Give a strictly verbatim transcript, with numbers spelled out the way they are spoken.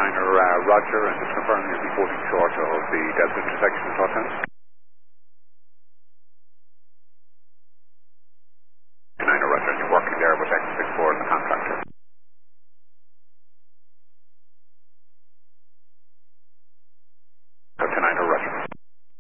niner, uh, Roger, and just confirm you're reporting short of the Delta intersection at what time?